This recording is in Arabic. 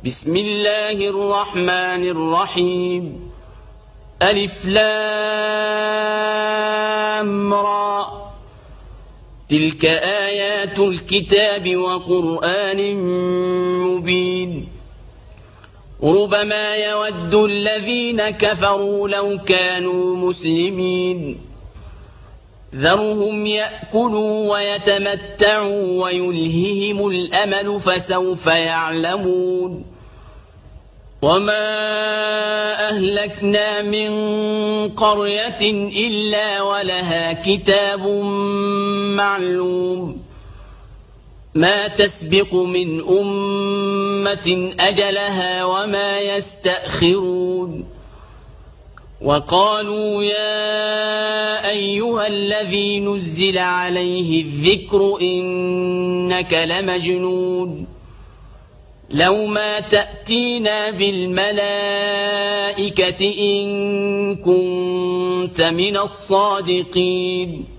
بسم الله الرحمن الرحيم ألف لام را تلك آيات الكتاب وقرآن مبين ربما يود الذين كفروا لو كانوا مسلمين ذرهم يأكلوا ويتمتعوا ويلههم الأمل فسوف يعلمون وما أهلكنا من قرية إلا ولها كتاب معلوم ما تسبق من أمة أجلها وما يستأخرون وقالوا يا أيها الذي نزل عليه الذكر إنك لمجنون لو ما تأتينا بالملائكة إن كنت من الصادقين